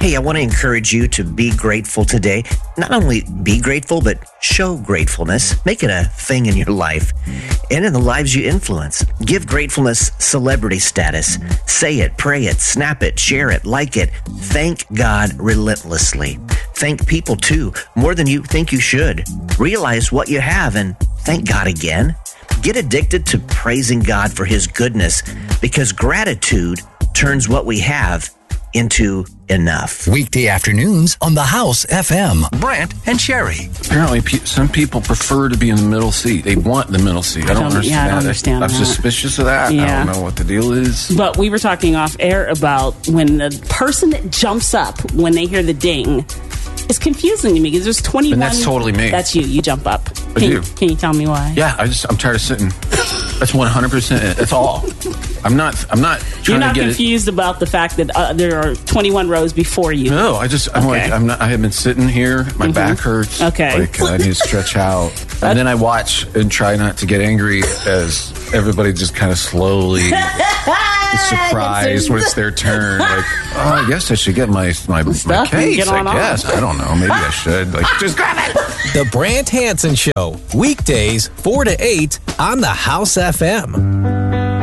Hey, I want to encourage you to be grateful today. Not only be grateful, but show gratefulness. Make it a thing in your life and in the lives you influence. Give gratefulness celebrity status. Say it, pray it, snap it, share it, like it. Thank God relentlessly. Thank people too, more than you think you should. Realize what you have and thank God again. Get addicted to praising God for His goodness, because gratitude turns what we have into enough. Weekday afternoons on The House FM. Brant and Sherry. Apparently, some people prefer to be in the middle seat. They want the middle seat. I don't understand. Yeah, I don't understand I'm that. suspicious of that. Yeah. I don't know what the deal is. But we were talking off air about when the person that jumps up when they hear the ding is confusing to me, because there's 21. And that's totally me. That's you. You jump up. I do. Can you tell me why? Yeah, I'm tired of sitting. That's 100% it. That's all. I'm not trying You're not to get confused about the fact that there are 21 rows before you. No, I have been sitting here. My back hurts. Okay. Like, I need to stretch out. And then I watch and try not to get angry as everybody just kind of slowly is surprised when it's their turn. Like, I guess I should get my case, I guess. I don't know. Maybe I should. Like, just grab it. The Brant Hansen Show. Weekdays 4 to 8 on The House FM.